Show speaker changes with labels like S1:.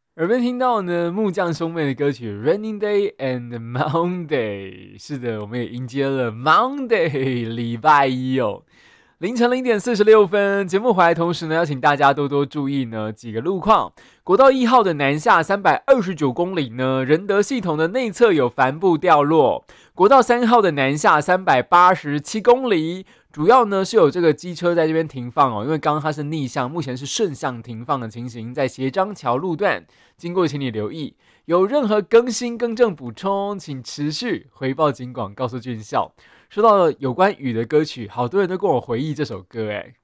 S1: 耳边听到呢木匠兄妹的歌曲《Raining Day and Monday》，是的，我们也迎接了 Monday 礼拜一哦。凌晨0点46分，节目回来同时呢，要请大家多多注意呢几个路况。国道1号的南下329公里呢，仁德系统的内侧有帆布掉落。国道3号的南下387公里，主要呢是有这个机车在这边停放哦，因为刚刚它是逆向，目前是顺向停放的情形，在协章桥路段经过，请你留意。有任何更新、更正、补充，请持续回报警广，告诉俊孝。说到有关雨的歌曲，好多人都跟我回忆这首歌，哎，